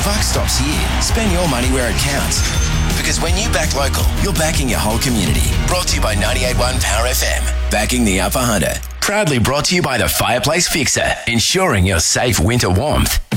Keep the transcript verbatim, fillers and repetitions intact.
buck stops here. Spend your money where it counts. Because when you back local, you're backing your whole community. Brought to you by ninety-eight point one Power F M. Backing the Upper Hunter. Proudly brought to you by the Fireplace Fixer. Ensuring your safe winter warmth.